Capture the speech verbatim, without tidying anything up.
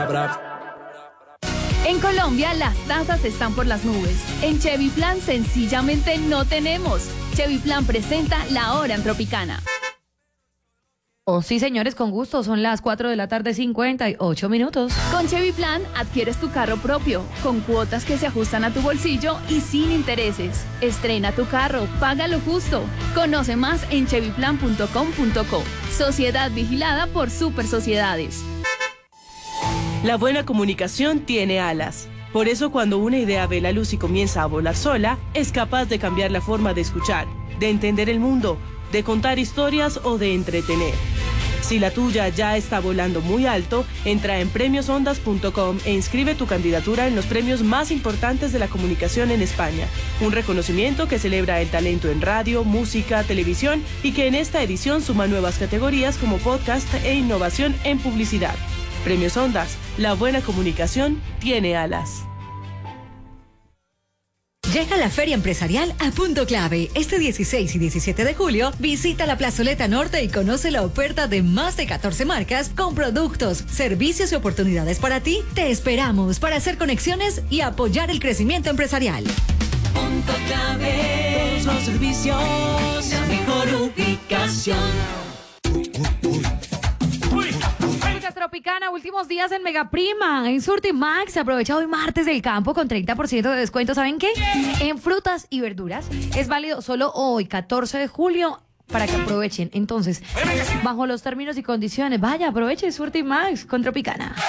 En Colombia las tasas están por las nubes. En Chevy Plan sencillamente no tenemos. Chevy Plan presenta La Hora en Tropicana. Oh, sí, señores, con gusto. Son las cuatro de la tarde, cincuenta y ocho minutos. Con Chevy Plan adquieres tu carro propio, con cuotas que se ajustan a tu bolsillo y sin intereses. Estrena tu carro, págalo justo. Conoce más en chevy plan punto com punto co. Sociedad vigilada por Super Sociedades. La buena comunicación tiene alas. Por eso cuando una idea ve la luz y comienza a volar sola, es capaz de cambiar la forma de escuchar, de entender el mundo, de contar historias o de entretener. Si la tuya ya está volando muy alto, entra en premios ondas punto com e inscribe tu candidatura en los premios más importantes de la comunicación en España. Un reconocimiento que celebra el talento en radio, música, televisión y que en esta edición suma nuevas categorías como podcast e innovación en publicidad. Premios Ondas, la buena comunicación tiene alas. Llega la Feria Empresarial a Punto Clave. Este dieciséis y diecisiete de julio, visita la Plazoleta Norte y conoce la oferta de más de catorce marcas con productos, servicios y oportunidades para ti. Te esperamos para hacer conexiones y apoyar el crecimiento empresarial. Punto Clave, todos los servicios, la mejor ubicación. Tropicana, últimos días en Megaprima, en Surtimax. Aprovecha hoy martes del campo con treinta por ciento de descuento. ¿Saben qué? En frutas y verduras. Es válido solo hoy, catorce de julio, para que aprovechen. Entonces, bajo los términos y condiciones, vaya, aproveche Surtimax con Tropicana.